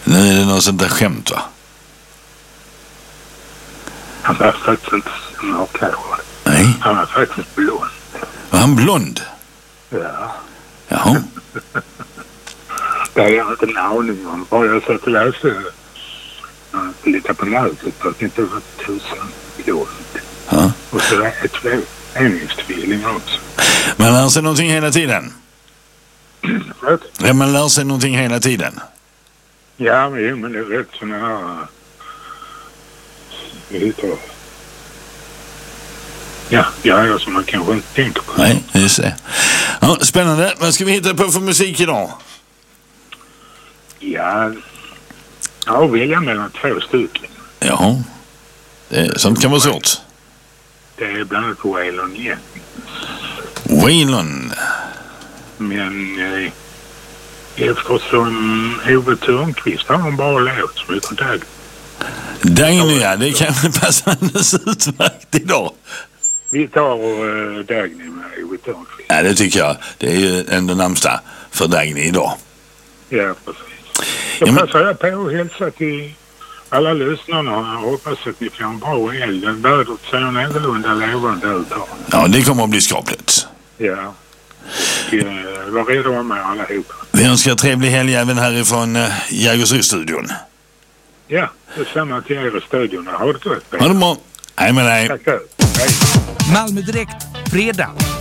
Nu är det något sånt där skämt, va? Han var faktiskt inte så mörkhårig. Nej. Han var faktiskt blond. Var han blond? Ja. Jaha. Det har jag inte en aning om. Bara jag satt och läste lite på nätet att det inte var 1000 blond. Ja. Och så är det 2 enäggstvillingar också. Man lär sig någonting hela tiden. Rätt? Ja, man lär sig någonting hela tiden. Ja, men det är rätt sådana här... Ja, som man kanske inte tänker på. Nej, just det. Ja, spännande. Vad ska vi hitta på för musik idag? Ja, välja mellan 2 stycken. Jaha. Sånt kan vara svårt. Det är bland annat Waylon Jennings. Waylon. Men eftersom Ove Thörnqvist har en bra låt som heter Dagny. Dagny, ja. Det kan passa alldeles utmärkt idag. Vi tar Dagny med Ove Thörnqvist. Ja, det tycker jag. Det är ju ändå närmsta för Dagny idag. Ja, precis. Så passar jag på att hälsa till alla lyssnarna. Jag hoppas att ni får en bra helg. Vädret ser någorlunda lovande ut här. Ja, det kommer att bli skapligt. Ja. Var redo om er allihopa. Vi önskar trevlig helg även härifrån Jägersro-studion. Ja, detsamma till er i studion. Ha det gott. Ha det bra. Hej med dig. Tack. Hej. Malmö Direkt, fredag